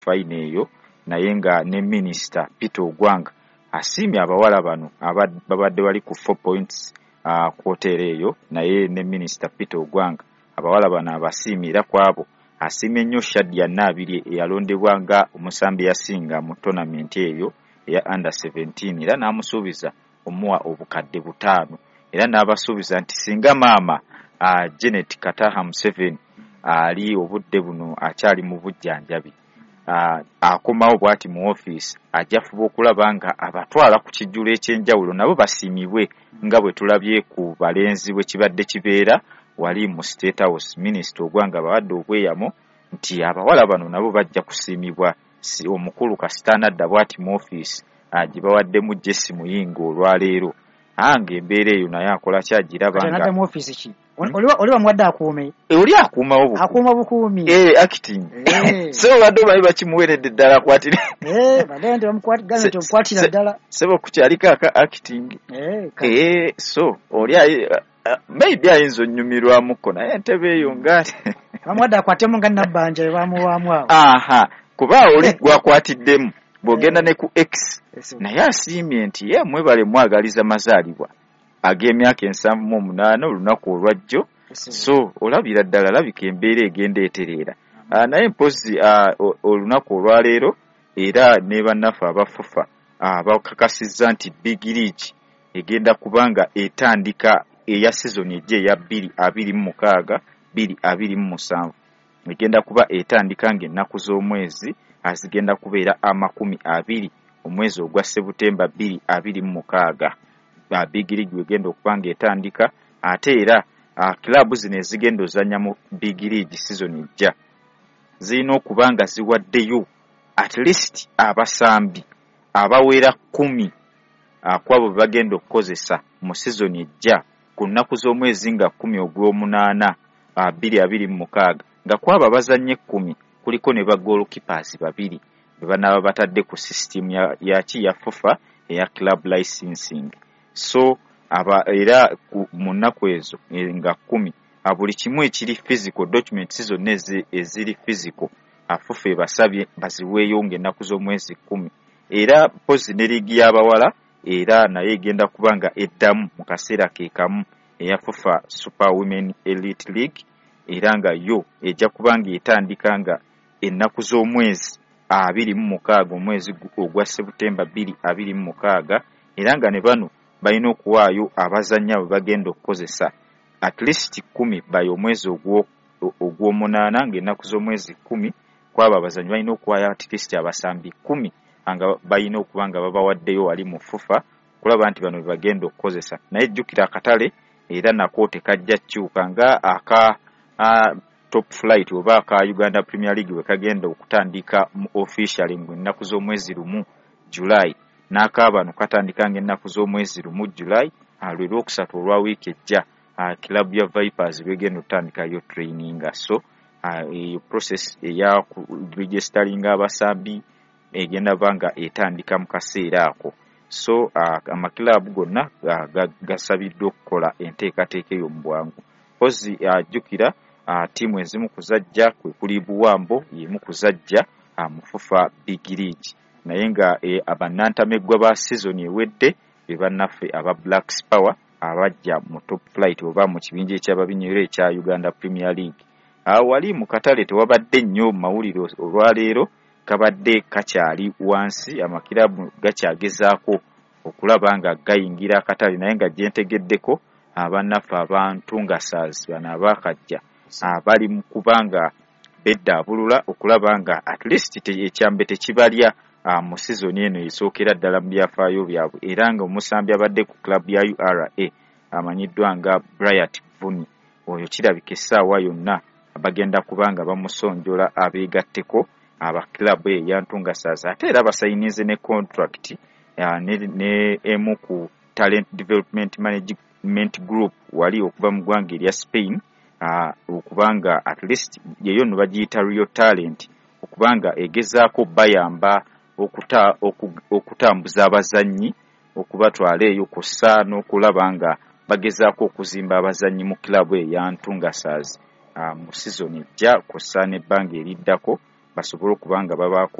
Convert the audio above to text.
fine eyo naye nga ne Minister Peter Ogwanga asiimye abawala bano babadde bali ku 4 points kwotera eyo naye ne Minister Peter Ogwanga abawala bano abasiimira kwabo asiimye nnyo Shadia Nabiri eyalondebwa nga omusambi yasinga mu tournament eyo eya under 17 era n'amusuubiza omuwa obukadde 5 era n'abasuubiza nti singa maama Janet Kataha Museveni ali obudde buno akyali mu bujjanjabi akomawo bwati mu office ajja fuba okulaba nga abatwala ku kijjulo ekyenjawulo nabo basiimibwe nga bwe tulabye ku balenzi bwe kibadde kibeera wali mu State House. Minister Ogwanga bawadde obweyamo nti abawala bano nabo bajja kusiimibwa omukulu kasitana adda bwati mu office gye bawaddemu Jesse Muyingo olwaleero ange embeera eyo naye akola kyagiraba nga mu office ki oli bamuwadde akuume oli akuumawo akuuma bukuumi acting so badde bali bakimuweredde ddala akwatire bagende bamukwatira ddala sebo kukyaliko acting so oli maybe ayinza onnyumirwamuko naye entebe eyo ngaate bamuwadde akwatemu nga nabbanja ebamuwaamu awo kuba oli gwakwatiddemu bw'ogenda ne ku X naye asiimye nti ye mwebale mwagaliza mazaalibwa ag'emyaka 78 olunaku olwajjo so olabira ddala labika embeera egenda etereera naye mpozi olunaku olwaleero era ne bannaffe abafufa bakakasizza nti Big League egenda kubanga etandika eya season ejja eya 2026-2027 egenda kuba etandika ng'ennaku z'omwezi azigenda kubeera 20 omwezi ogwa September 2026 Big League wegenda okubanga etandika ate era kilabu zino ezigenda ozanya mu Big League season ejja zirina okubanga ziwaddeyo at least abasambi abawera 10 kwabo bagenda okukozesa mu season ejja ku nnaku z'omwezi nga 10 ogw'omunaana 2026 nga kwabo abazanye 10 kuliko ne ba goalkeepers 2 bebanaba batadde ku system ya FIFA eya club licensing so era mu nnaku ezo nga 10 buli kimu ekiri physical documents zonna eziri physical afufe basabye baziweeyo ng'ennaku z'omwezi 10 era pozi ne liigi y'abawala era naye egenda kubanga eddamu mu kaseera ke kamu eya FIFA Super Women Elite League era nga yo ejja kubanga etandika nga ennaku z'omwezi 26 omwezi ogwa September 2026 era nga ne bano balina okuwaayo abazannya bwe bagenda okukozesa at least 10 bayo omwezi ogw'omunaana ng'ennaku z'omwezi 10 kwabo abazanyi balina okuwaayo at least abasambi 10 nga balina okuba nga babawaddeyo wali mu FIFA kulaba nti bano bagenda okukozesa naye jjukira akatale era nako tekajja kyuka nga aka top flight oba aka Uganda Premier League we kagenda okutandika mu officially ng'ennaku z'omwezi 1 July n'akaabano katandika ng'ennaku z'omwezi 1 July lwe lwokusatu olwa wiiki ejja kilabu ya Vipers begenda okutandika yo training so eyo process eya registering abasambi egenda banga etandika mu kaseera ako so amakilabu gonna gasabiddwa okukola enteekateeka eyo mu bwangu pozi ajjukira tiimu ezimu kuzajja kwe kuli Buwambo yemu kuzajja mu FIFA Big League naye nga abannantameggwa ba season ewedde be bannaffe aba Blacks Power abajja mu top flight oba mu kibinja eky'ababinyero ekya Uganda Premier League wali mu katale tewabadde nnyo mawulire olwaleero kabadde kakyali wansi amakilabu gakyagezaako okulaba nga gayingira akatale naye nga gyentegeddeko abannaffe abantu nga SARS bano abakajja bali mu kubanga beddaabulula okulaba nga at least ekyambe tekibalya mu season eno esookera ddala mu byafaayo byabwe era nga omusambi abadde ku club ya URA amanyiddwa nga Bryant Vuni oyo kirabika essaawa yonna bagenda kubanga bamusonjola abeegatteko abakilabu eya Ntunga Stars ate era basayinize ne contract ne emu ku Talent Development Management Group wali okuva mu ggwanga erya Spain okubanga at least yeyo no bagiyita Real Talent okubanga egezaako bayamba okutambuza abazannyi okubatwala eyo kussa n'okulaba nga bagezaako okuzimba abazannyi mu kilabu eya Ntunga Stars mu season ejja kussa n'ebbanga eriddako basobole okuba nga babaako